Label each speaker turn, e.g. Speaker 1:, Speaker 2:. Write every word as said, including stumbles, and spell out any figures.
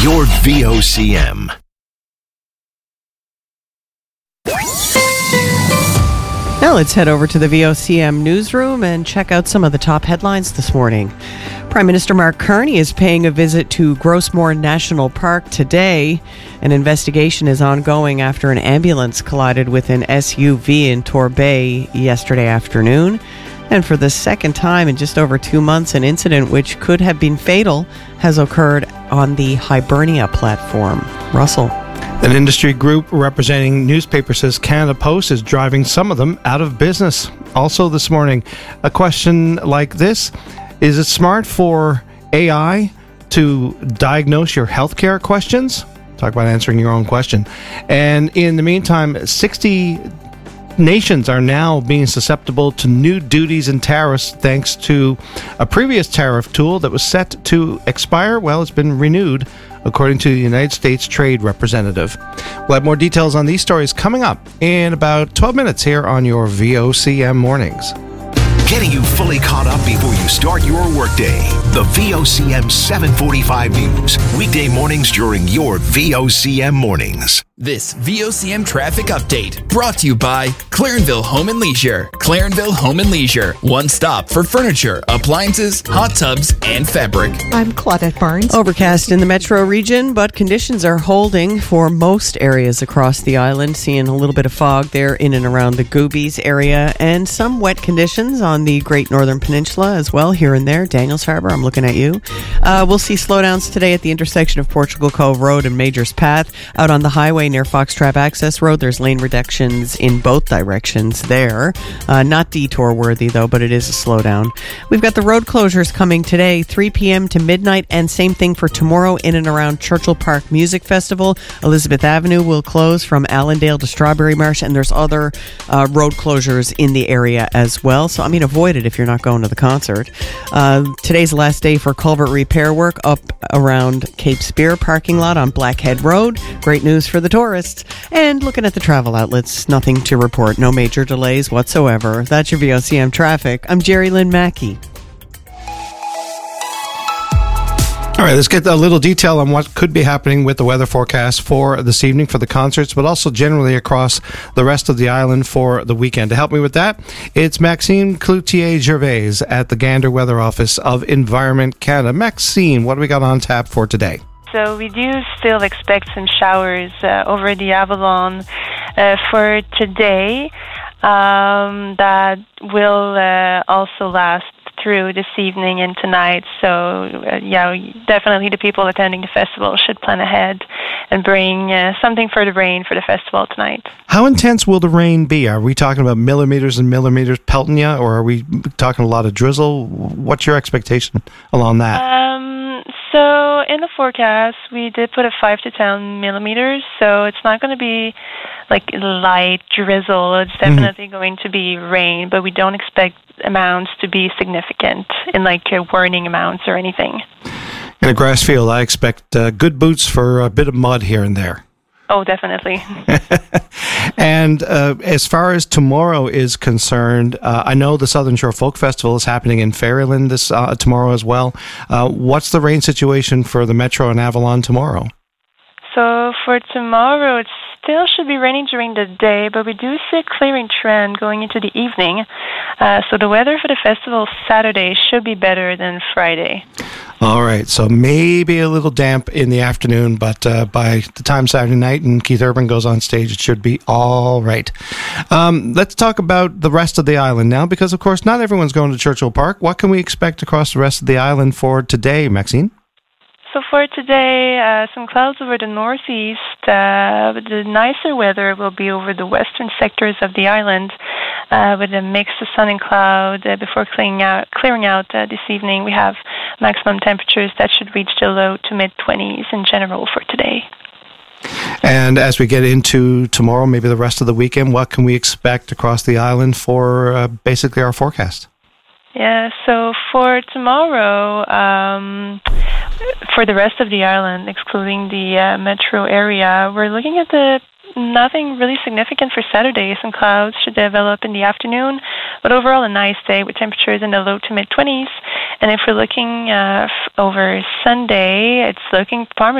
Speaker 1: your V O C M.
Speaker 2: Now let's head over to the V O C M newsroom and check out some of the top headlines this morning. Prime Minister Mark Carney is paying a visit to Grossmore National Park today. An investigation is ongoing after an ambulance collided with an S U V in Torbay yesterday afternoon. And for the second time in just over two months, an incident which could have been fatal has occurred on the Hibernia platform. Russell.
Speaker 3: An industry group representing newspapers says Canada Post is driving some of them out of business. Also this morning, a question like this: is it smart for A I to diagnose your healthcare questions? Talk about answering your own question. And in the meantime, sixty nations are now being susceptible to new duties and tariffs thanks to a previous tariff tool that was set to expire. Well, it's been renewed, according to the United States Trade Representative. We'll have more details on these stories coming up in about twelve minutes here on your V O C M Mornings.
Speaker 1: Getting you fully caught up before you start your workday. The V O C M seven forty-five News. Weekday mornings during your V O C M Mornings.
Speaker 4: This V O C M traffic update brought to you by Clarenville Home and Leisure. Clarenville Home and Leisure. One stop for furniture, appliances, hot tubs, and fabric.
Speaker 5: I'm Claudette Barnes.
Speaker 2: Overcast in the metro region, but conditions are holding for most areas across the island. Seeing a little bit of fog there in and around the Goobies area, and some wet conditions on the Great Northern Peninsula as well, here and there. Daniels Harbour, I'm looking at you. Uh, we'll see slowdowns today at the intersection of Portugal Cove Road and Majors Path. Out on the highway near Foxtrap Access Road, there's lane reductions in both directions there. Uh, not detour worthy though, but it is a slowdown. We've got the road closures coming today, three p.m. to midnight, and same thing for tomorrow in and around Churchill Park Music Festival. Elizabeth Avenue will close from Allendale to Strawberry Marsh, and there's other uh, road closures in the area as well. So, I mean, avoid it if you're not going to the concert. Uh, today's the last day for culvert repair work up around Cape Spear parking lot on Blackhead Road. Great news for the tourists. And looking at the travel outlets, nothing to report. No major delays whatsoever. That's your V O C M traffic. I'm Jerry Lynn Mackey.
Speaker 3: All right, let's get a little detail on what could be happening with the weather forecast for this evening for the concerts, but also generally across the rest of the island for the weekend. To help me with that, it's Maxime Cloutier-Gervais at the Gander Weather Office of Environment Canada. Maxime, what do we got on tap for today?
Speaker 6: So we do still expect some showers uh, over the Avalon uh, for today. Um, that will uh, also last through this evening and tonight. So, uh, yeah, definitely the people attending the festival should plan ahead and bring uh, something for the rain for the festival tonight.
Speaker 3: How intense will the rain be? Are we talking about millimeters and millimeters pelting you, or are we talking a lot of drizzle? What's your expectation along that?
Speaker 6: Um, so in the forecast, we did put a five to ten millimeters, so it's not going to be like light drizzle. It's definitely mm-hmm. going to be rain, but we don't expect amounts to be significant in like uh, warning amounts or anything.
Speaker 3: In a grass field, I expect uh, good boots for a bit of mud here and there.
Speaker 6: Oh, definitely.
Speaker 3: And uh, as far as tomorrow is concerned, uh, I know the Southern Shore Folk Festival is happening in Ferryland this uh, tomorrow as well. Uh, what's the rain situation for the Metro and Avalon tomorrow?
Speaker 6: So for tomorrow, it still should be raining during the day, but we do see a clearing trend going into the evening. Uh, so the weather for the festival Saturday should be better than Friday.
Speaker 3: All right, so maybe a little damp in the afternoon, but uh, by the time Saturday night and Keith Urban goes on stage, it should be all right. Um, let's talk about the rest of the island now, because, of course, not everyone's going to Churchill Park. What can we expect across the rest of the island for today, Maxine?
Speaker 6: So for today, uh, some clouds over the northeast, uh, but the nicer weather will be over the western sectors of the island, uh, with a mix of sun and cloud uh, before clearing out. Clearing out uh, this evening, we have maximum temperatures that should reach the low to mid twenties in general for today.
Speaker 3: And as we get into tomorrow, maybe the rest of the weekend, what can we expect across the island for uh, basically our forecast?
Speaker 6: Yeah, so for tomorrow, um, for the rest of the island, excluding the uh, metro area, we're looking at the nothing really significant for Saturday. Some clouds should develop in the afternoon, but overall a nice day with temperatures in the low to mid twenties. And if we're looking uh, f- over Sunday, it's looking